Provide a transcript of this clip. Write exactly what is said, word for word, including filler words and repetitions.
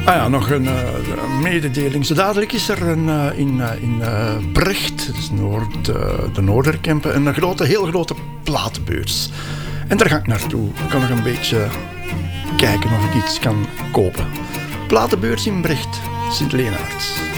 Ah ja, nog een, uh, een mededeling. Zo dadelijk is er een, uh, in, uh, in uh, Brecht, dat is Noord, uh, de Noorderkempen, een grote, heel grote platenbeurs. En daar ga ik naartoe. Ik kan nog een beetje kijken of ik iets kan kopen. Platenbeurs in Brecht, Sint-Leonards.